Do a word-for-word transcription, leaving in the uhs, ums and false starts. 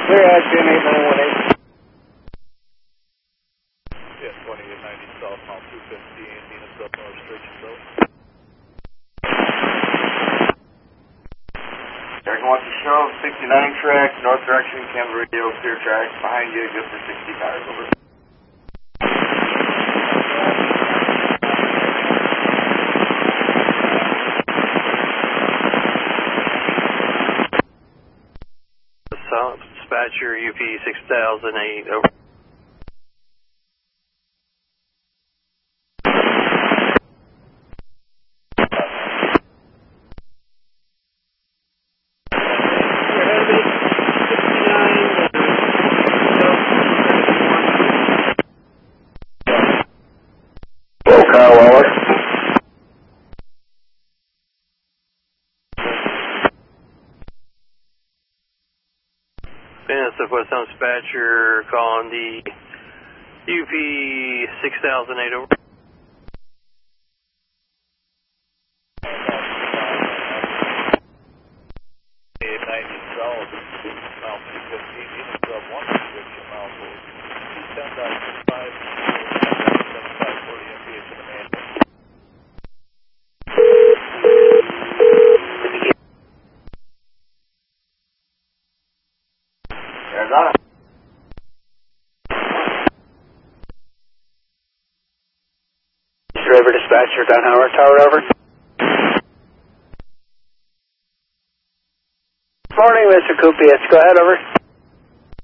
Clear at ten eight nine one eight. Yeah, twenty-eight ninety south, mile two fifteen, Venus up North Sturgeon Road. Dragon wants to show sixty-nine track, north direction, Canberra radio, clear track, behind you, good for sixty cars, over. Dispatcher U P six thousand eight, over. Hello, Kyle Waller. Venus of West Elm Dispatcher calling the U P six thousand eight, over. twenty-eight ninety south, mile two fifteen, Venus up one restriction, mile four. ten thousand five, seventy-five forty M P H in the manual. Arizona. River Dispatcher, Don Howard Tower, over. Morning, Mister Kupiec. Go ahead, over.